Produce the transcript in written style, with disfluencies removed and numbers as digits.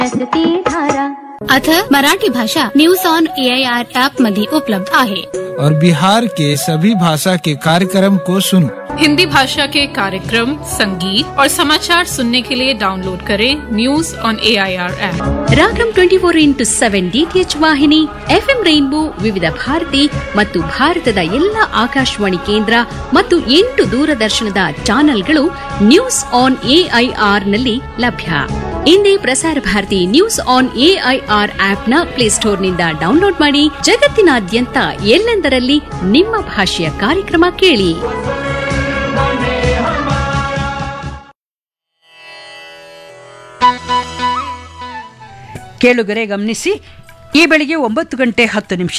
आता मराठी भाषा news on AIR app मध्ये उपलब्ध आहे. और बिहार के सभी भाषा के कार्यक्रम को सुनो. हिंदी भाषा के कार्यक्रम, संगीत और समाचार सुनने के लिए डाउनलोड करें news on AIR app. Ragam 24x7 DTH ವಾಹಿನಿ, FM ರೈನ್ಬೋ, ವಿವಿಧ ಭಾರತಿ ಮತ್ತು ಭಾರತದ ಎಲ್ಲ ಆಕಾಶವಾಣಿ ಕೇಂದ್ರ ಮತ್ತು 8 ದೂರದರ್ಶನದ ಚಾನೆಲ್ಗಳು ನ್ಯೂಸ್ ಆನ್ AIR ನಲ್ಲಿ ಲಭ್ಯ. ಇಂದೇ Prasar Bharati news on AIR ಆಪ್ನ ಪ್ಲೇಸ್ಟೋರ್ನಿಂದ download ಮಾಡಿ ಜಗತ್ತಿನಾದ್ಯಂತ ಎಲ್ಲೆಂದರಲ್ಲಿ ನಿಮ್ಮ ಭಾಷೆಯ ಕಾರ್ಯಕ್ರಮ ಕೇಳಿ. ಕೇಳುಗರೆ ಗಮನಿಸಿ, ಈ ಬೆಳಿಗ್ಗೆ 9:10